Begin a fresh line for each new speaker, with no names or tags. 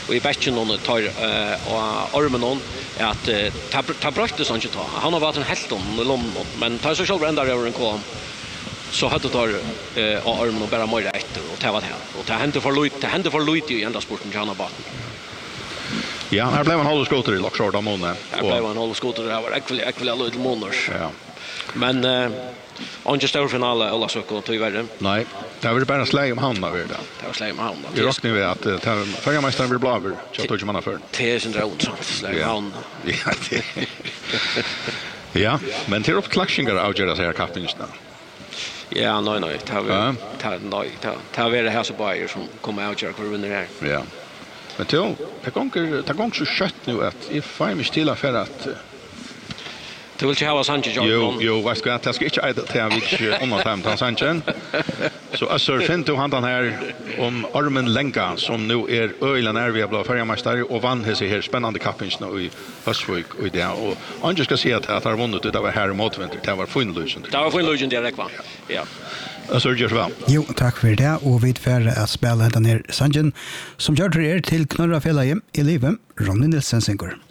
och i bäcken någon tar och armen någon att ta brötte sånt inte ta. Han har varit en helt om London men tar så själv ända över en kom. Så hade tar armen och bara mer efter och ta vad här. Och ta hände för lite i andra sporten Janna Batten.
Ja, här blev en halvskoter i Lockshore då månaden.
Här blev en halvskoter det var äckligt lite månader. Ja. Men inte stor final alla så kan till värre.
Nej, det var bara slag om hand över det.
Det var slag om hand.
Jag räknar med att förra mästaren blir blaver. Jag tror inte man har för.
Det är sin drot slag om hand.
Ja, det. Ja, men till upp klaxingar avgöra sig här kaptensna.
Ja, nej. Ta det här så bara som kommer out för vinner här.
Ja. Men det går så skött nu att if I miss till för att
du vill inte ha Sanchez
Jo, vad ska jag ska inte äta till vi om att hämta Sanchez. Så alltså fint du handan här om armen länka som nu är ölen är vi blå färgmästare och vann sig här spännande kappings nu i Östvik och det och han ska se att har vunnit det var här motvinter det var finlusion.
Det var finlusion direkt va. Ja.
Alltså gör väl.
Jo, tack för det och vi får att spela den här Sanchez som gör det till Knorra Fällaje i livet Ronny Nilsen synger.